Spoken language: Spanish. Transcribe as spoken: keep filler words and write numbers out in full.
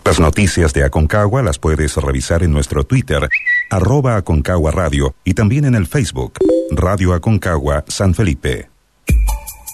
Las noticias de Aconcagua las puedes revisar en nuestro Twitter, arroba Aconcagua Radio, y también en el Facebook, Radio Aconcagua San Felipe.